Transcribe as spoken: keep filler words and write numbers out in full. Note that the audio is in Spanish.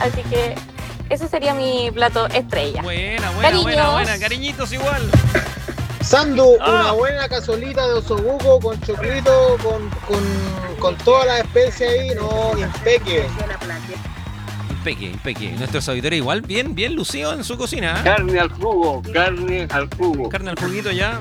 así que ese sería mi plato estrella. Buena, buena, Cariños. buena, buena. Cariñitos igual. Sandu, Ah. una buena cazuelita de osobuco con choclito, con, con, con todas las especies ahí, no, impeque. Impeque, impeque. Nuestros auditores igual bien, bien lucidos en su cocina. ¿eh? Carne al jugo, carne al jugo. Carne al juguito ya.